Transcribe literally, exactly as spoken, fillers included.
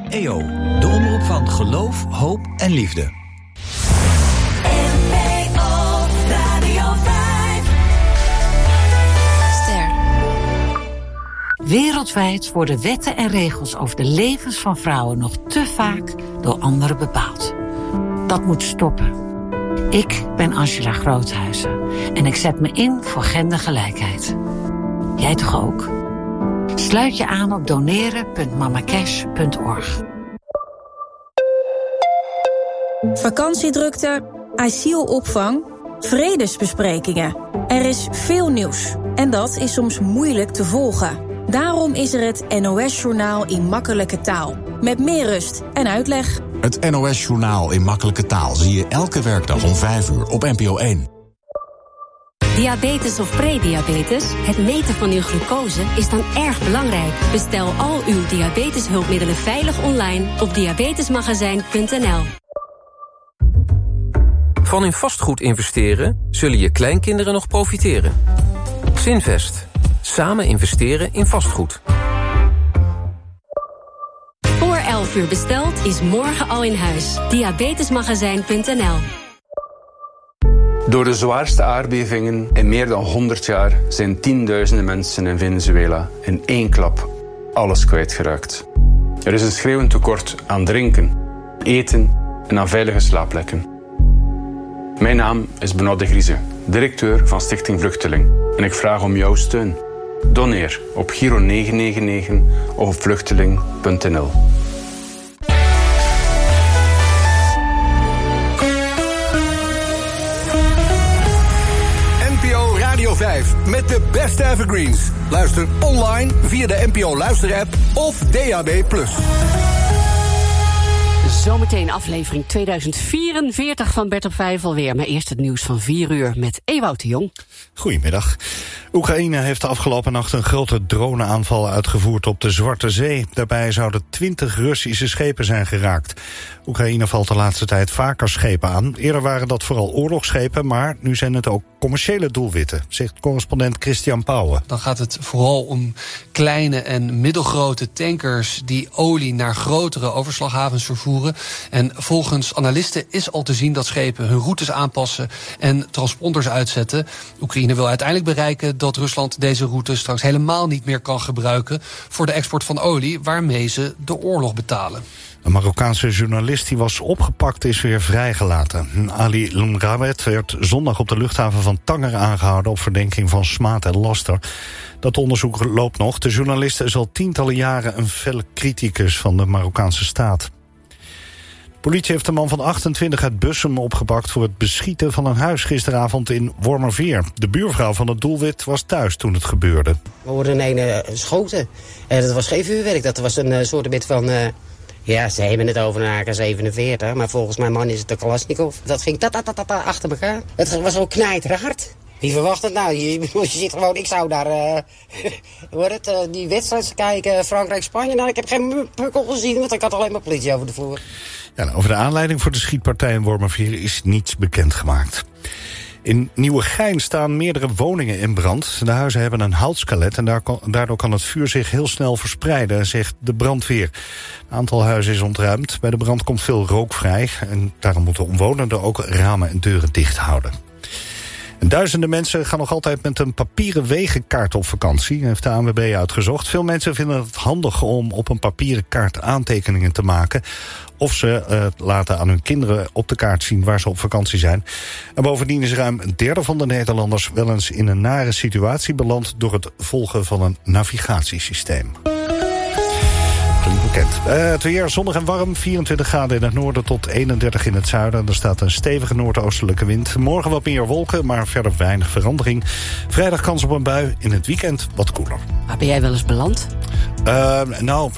E O, de omroep van geloof, hoop en liefde. Wereldwijd worden wetten en regels over de levens van vrouwen nog te vaak door anderen bepaald. Dat moet stoppen. Ik ben Angela Groothuizen en ik zet me in voor gendergelijkheid. Jij toch ook? Sluit je aan op doneren punt mamacash punt org. Vakantiedrukte, asielopvang, vredesbesprekingen. Er is veel nieuws en dat is soms moeilijk te volgen. Daarom is er het N O S-journaal in makkelijke taal. Met meer rust en uitleg. Het N O S-journaal in makkelijke taal zie je elke werkdag om vijf uur op N P O één. Diabetes of prediabetes, het meten van uw glucose is dan erg belangrijk. Bestel al uw diabeteshulpmiddelen veilig online op diabetesmagazijn punt n l. Van in vastgoed investeren zullen je kleinkinderen nog profiteren. Zinvest. Samen investeren in vastgoed. Voor elf uur besteld is morgen al in huis. diabetesmagazijn punt n l. Door de zwaarste aardbevingen in meer dan honderd jaar zijn tienduizenden mensen in Venezuela in één klap alles kwijtgeraakt. Er is een schreeuwend tekort aan drinken, eten en aan veilige slaapplekken. Mijn naam is Benoît de Grieze, directeur van Stichting Vluchteling. En ik vraag om jouw steun. Doneer op Giro negen negen negen of op vluchteling punt n l. N P O Radio vijf met de beste evergreens. Luister online via de N P O Luister-app of D A B plus. Zometeen aflevering tweeduizend vierenveertig van Bert op vijf alweer. Maar eerst het nieuws van vier uur met Ewout de Jong. Goedemiddag. Oekraïne heeft de afgelopen nacht een grote droneaanval uitgevoerd op de Zwarte Zee. Daarbij zouden twintig Russische schepen zijn geraakt. Oekraïne valt de laatste tijd vaker schepen aan. Eerder waren dat vooral oorlogsschepen, maar nu zijn het ook commerciële doelwitten, zegt correspondent Christian Pauwen. Dan gaat het vooral om kleine en middelgrote tankers die olie naar grotere overslaghavens vervoeren. En volgens analisten is al te zien dat schepen hun routes aanpassen en transponders uitzetten. Oekraïne wil uiteindelijk bereiken dat Rusland deze routes straks helemaal niet meer kan gebruiken voor de export van olie, waarmee ze de oorlog betalen. Een Marokkaanse journalist die was opgepakt is weer vrijgelaten. Ali Lumrabet werd zondag op de luchthaven van Tanger aangehouden op verdenking van smaad en laster. Dat onderzoek loopt nog. De journalist is al tientallen jaren een felle criticus van de Marokkaanse staat. De politie heeft een man van achtentwintig uit Bussum opgepakt voor het beschieten van een huis gisteravond in Wormerveer. De buurvrouw van het doelwit was thuis toen het gebeurde. We hoorden een uh, schoten. Uh, dat was geen vuurwerk, dat was een uh, soort bit van... Uh... Ja, ze hebben het over een A K zevenenveertig, maar volgens mijn man is het de Kalashnikov. Dat ging ta ta ta ta, ta achter elkaar. Het was ook knijterhard. Wie verwacht het nou? Je, je zit gewoon, ik zou daar, uh, hoe het, uh, die wedstrijd kijken, Frankrijk-Spanje. Nou, ik heb geen pukkel gezien, want ik had alleen maar politie over de vloer. Ja, over de aanleiding voor de schietpartij in Wormerveer is niets bekendgemaakt. In Nieuwegein staan meerdere woningen in brand. De huizen hebben een houtskelet en daardoor kan het vuur zich heel snel verspreiden, zegt de brandweer. Een aantal huizen is ontruimd. Bij de brand komt veel rook vrij en daarom moeten omwonenden ook ramen en deuren dicht houden. En duizenden mensen gaan nog altijd met een papieren wegenkaart op vakantie, heeft de A N W B uitgezocht. Veel mensen vinden het handig om op een papieren kaart aantekeningen te maken, of ze uh, laten aan hun kinderen op de kaart zien waar ze op vakantie zijn. En bovendien is ruim een derde van de Nederlanders wel eens in een nare situatie beland door het volgen van een navigatiesysteem. Bekend. Uh, het weer zonnig en warm, vierentwintig graden in het noorden tot eenendertig in het zuiden. Er staat een stevige noordoostelijke wind. Morgen wat meer wolken, maar verder weinig verandering. Vrijdag kans op een bui, in het weekend wat koeler. Maar ben jij wel eens beland? Uh, nou...